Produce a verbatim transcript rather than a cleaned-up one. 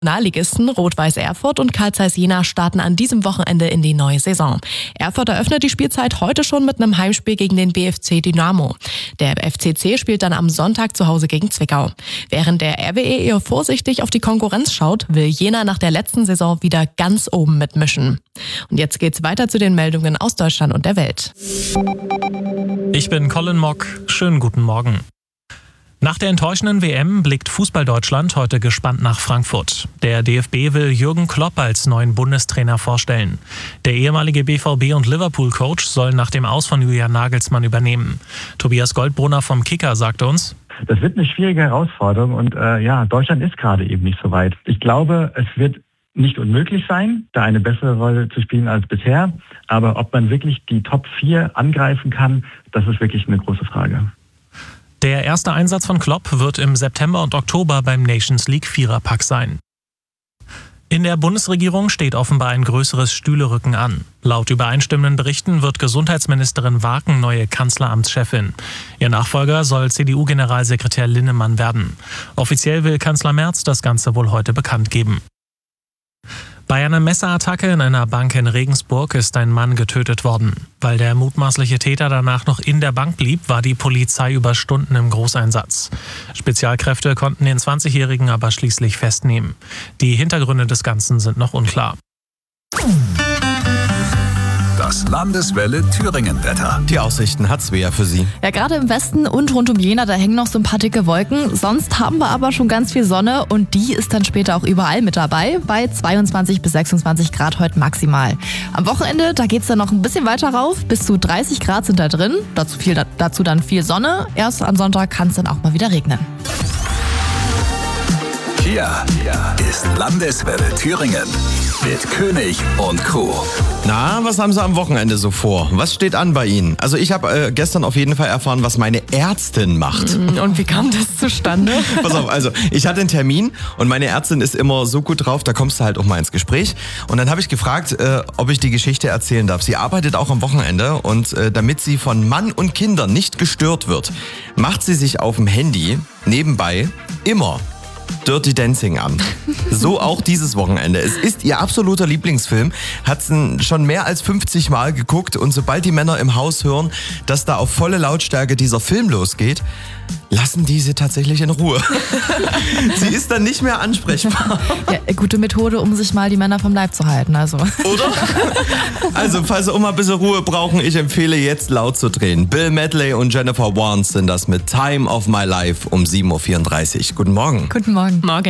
Regionalligisten Rot-Weiß Erfurt und Carl Zeiss Jena starten an diesem Wochenende in die neue Saison. Erfurt eröffnet die Spielzeit heute schon mit einem Heimspiel gegen den B F C Dynamo. Der F C C spielt dann am Sonntag zu Hause gegen Zwickau. Während der R W E eher vorsichtig auf die Konkurrenz schaut, will Jena nach der letzten Saison wieder ganz oben mitmischen. Und jetzt geht's weiter zu den Meldungen aus Deutschland und der Welt. Ich bin Colin Mock. Schönen guten Morgen. Nach der enttäuschenden W M blickt Fußball-Deutschland heute gespannt nach Frankfurt. Der D F B will Jürgen Klopp als neuen Bundestrainer vorstellen. Der ehemalige B V B- und Liverpool-Coach soll nach dem Aus von Julian Nagelsmann übernehmen. Tobias Goldbrunner vom Kicker sagte uns: Das wird eine schwierige Herausforderung und äh, ja, Deutschland ist gerade eben nicht so weit. Ich glaube, es wird nicht unmöglich sein, da eine bessere Rolle zu spielen als bisher. Aber ob man wirklich die Top vier angreifen kann, das ist wirklich eine große Frage. Der erste Einsatz von Klopp wird im September und Oktober beim Nations League Viererpack sein. In der Bundesregierung steht offenbar ein größeres Stühlerücken an. Laut übereinstimmenden Berichten wird Gesundheitsministerin Waken neue Kanzleramtschefin. Ihr Nachfolger soll C D U-Generalsekretär Linnemann werden. Offiziell will Kanzler Merz das Ganze wohl heute bekannt geben. Bei einer Messerattacke in einer Bank in Regensburg ist ein Mann getötet worden. Weil der mutmaßliche Täter danach noch in der Bank blieb, war die Polizei über Stunden im Großeinsatz. Spezialkräfte konnten den zwanzigjährigen aber schließlich festnehmen. Die Hintergründe des Ganzen sind noch unklar. Das Landeswelle Thüringen-Wetter. Die Aussichten hat Svea für Sie. Ja, gerade im Westen und rund um Jena, da hängen noch so ein paar dicke Wolken. Sonst haben wir aber schon ganz viel Sonne und die ist dann später auch überall mit dabei. Bei zweiundzwanzig bis sechsundzwanzig Grad heute maximal. Am Wochenende, da geht's dann noch ein bisschen weiter rauf. Bis zu dreißig Grad sind da drin. Dazu, viel, dazu dann viel Sonne. Erst am Sonntag kann es dann auch mal wieder regnen. Hier ist Landeswelle Thüringen mit König und Crew. Na, was haben Sie am Wochenende so vor? Was steht an bei Ihnen? Also ich habe äh, gestern auf jeden Fall erfahren, was meine Ärztin macht. Und wie kam das zustande? Pass auf, also ich hatte einen Termin und meine Ärztin ist immer so gut drauf, da kommst du halt auch mal ins Gespräch. Und dann habe ich gefragt, äh, ob ich die Geschichte erzählen darf. Sie arbeitet auch am Wochenende und äh, damit sie von Mann und Kindern nicht gestört wird, macht sie sich auf dem Handy nebenbei immer Dirty Dancing an. So auch dieses Wochenende. Es ist ihr absoluter Lieblingsfilm, hat sie schon mehr als fünfzig Mal geguckt und sobald die Männer im Haus hören, dass da auf volle Lautstärke dieser Film losgeht, lassen die sie tatsächlich in Ruhe. Sie ist dann nicht mehr ansprechbar. Ja, gute Methode, um sich mal die Männer vom Leib zu halten. Also. Oder? Also, falls Sie auch mal ein bisschen Ruhe brauchen, ich empfehle jetzt laut zu drehen. Bill Medley und Jennifer Warnes sind das mit Time of My Life um sieben Uhr vierunddreißig. Guten Morgen. Guten Morgen. Morgen.